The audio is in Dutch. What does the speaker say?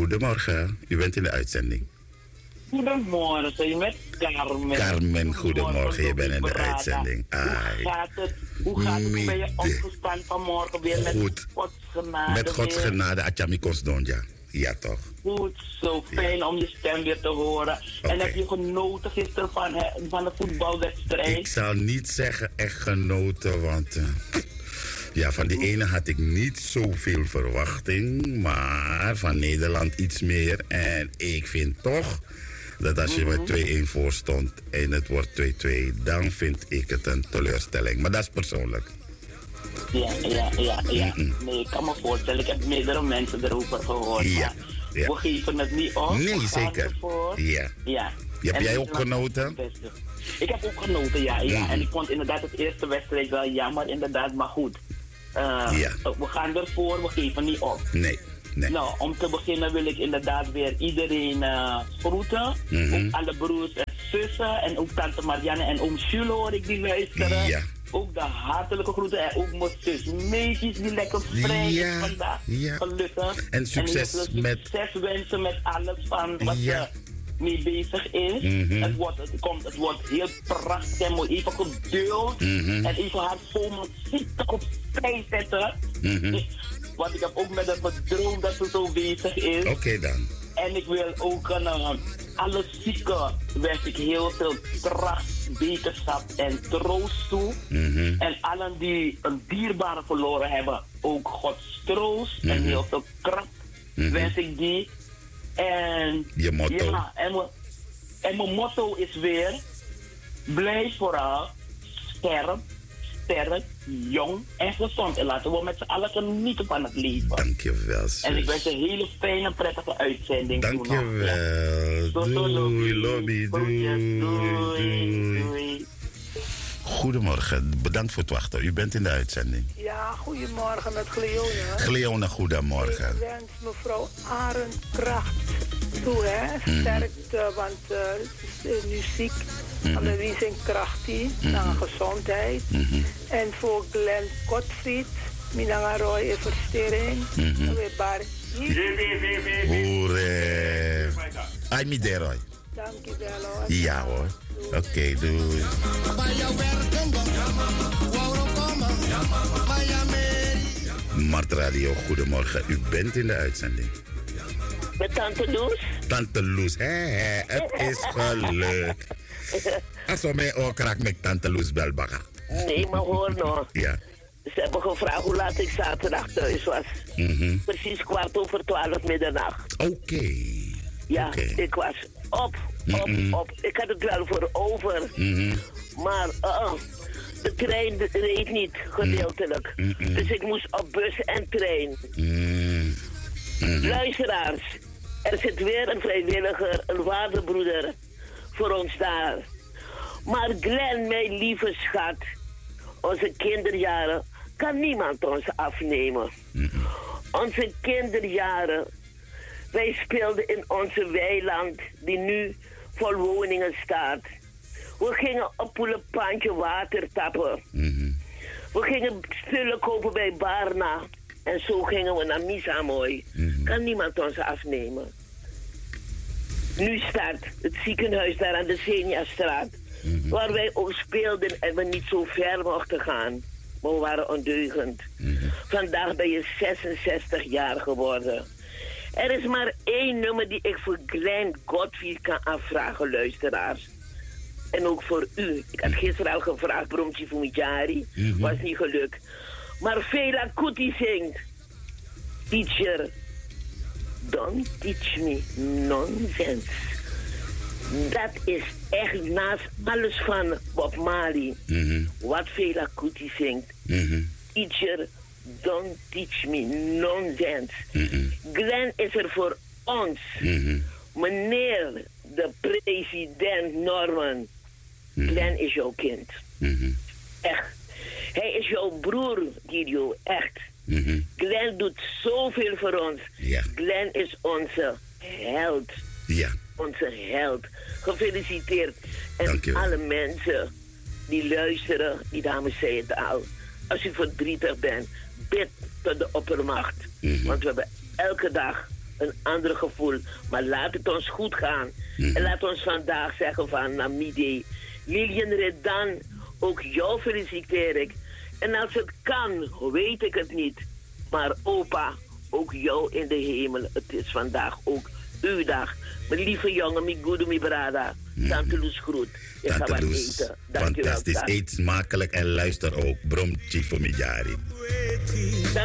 Goedemorgen, u bent in de uitzending. Goedemorgen, met Carmen. Carmen, goedemorgen, je bent in de uitzending. Hoe gaat het? Ben je opgestaan vanmorgen weer met Gods genade? Met Gods genade, Atjami Kosdonja. Ja, toch? Goed, zo fijn om je stem weer te horen. Okay. En heb je genoten gisteren van de voetbalwedstrijd? Ik zal niet zeggen echt genoten, want ja, van die ene had ik niet zoveel verwachting, maar van Nederland iets meer. En ik vind toch dat als je met 2-1 voor stond en het wordt 2-2, dan vind ik het een teleurstelling. Maar dat is persoonlijk. Ja. Nee, ik kan me voorstellen. Ik heb meerdere mensen erover gehoord. Ja. We geven het niet op. Nee, zeker. Ja. Heb jij ook genoten? Ik heb ook genoten, ja. En ik vond inderdaad het eerste wedstrijd wel jammer, inderdaad. Maar goed, we gaan ervoor, we geven niet op. Nee. Nou, om te beginnen wil ik inderdaad weer iedereen groeten. Ook alle broers en zussen. En ook tante Marianne en oom Jules hoor ik die luisteren. Ja. Ook de hartelijke groeten. En ook mijn zus Meetjes die lekker vrij is vandaag. Ja. Gelukkig. En succes met... Succes wensen met alles van wat ze mee bezig is. Het wordt heel prachtig en mooi. Even geduld. En even haar vol muziek op vrij zetten. Want ik heb ook met het gedroomd dat ze zo bezig is. Oké dan. En ik wil ook alle zieken wens ik heel veel kracht, beterschap en troost toe. En allen die een dierbare verloren hebben, ook Gods troost en heel veel kracht wens ik die. En je motto? Ja, en mijn motto is weer, blijf vooral sterk, jong en gezond. En laten we met z'n allen genieten van het leven. Dankjewel, zus. En ik wens een hele fijne, prettige uitzending. Dankjewel. Doei, Lobby. Doei. Goedemorgen, bedankt voor het wachten. U bent in de uitzending. Ja, goedemorgen met Gleona. Gleona, goedemorgen. Ik wens mevrouw Arend kracht toe, hè. Sterkte, want ze is nu ziek. Annelies en krachtie, naar gezondheid. En voor Glenn Gottfried, Minanga Roy en verstering. We bar. Hoere. Ai, mi de Roy. Dankjewel hoor. Ja hoor. Oké, doei. Mart Radio, goedemorgen. U bent in de uitzending. Met Tante Loes? Tante Loes, het is gelukt. Als we mij ook raak met Tante Loes Belbaga. Nee, maar hoor nog. Ja. Ze hebben gevraagd hoe laat ik zaterdag thuis was. Precies 11:15 middernacht. Oké. Ja, ik was op. Ik had het wel voor over. Maar de trein reed niet, gedeeltelijk. Dus ik moest op bus en trein. Luisteraars, er zit weer een vrijwilliger, een waardebroeder voor ons daar. Maar Glenn, mijn lieve schat, onze kinderjaren kan niemand ons afnemen. Onze kinderjaren, wij speelden in onze weiland die nu vol woningen staat. We gingen op Poelepantje water tappen. We gingen spullen kopen bij Barna. En zo gingen we naar Misamoy. Kan niemand ons afnemen. Nu staat het ziekenhuis daar aan de Senjastraat. Waar wij ook speelden en we niet zo ver mochten gaan. Maar we waren ondeugend. Vandaag ben je 66 jaar geworden. Er is maar één nummer die ik voor Glenn Gottfried kan afvragen, luisteraars. En ook voor u. Ik had gisteren al gevraagd, Bromtje Fumijari. Was niet gelukt. Maar Fela Kuti zingt. Teacher, don't teach me nonsense. Dat is echt naast alles van Bob Marley. Wat Fela Kuti zingt. Teacher, don't teach me nonsense. Glenn is er voor ons. Meneer de president Norman. Glenn is jouw kind. Echt. Hij is jouw broer, Guido. Echt. Glenn doet zoveel voor ons. Ja. Glenn is onze held. Ja. Onze held. Gefeliciteerd. En dankjewel. Alle mensen die luisteren, die dames zei het al. Als u verdrietig bent, bid tot de oppermacht. Want we hebben elke dag een ander gevoel. Maar laat het ons goed gaan. En laat ons vandaag zeggen van Namide. Lilian Redan, ook jou feliciteer ik. En als het kan, weet ik het niet. Maar opa, ook jou in de hemel. Het is vandaag ook uw dag. Mijn lieve jongen, mijn goede, mijn brada. Tante Loes groet. Ik ga wat eten. Fantastisch. Eet smakelijk en luister ook. Bromtje voor mijn jari.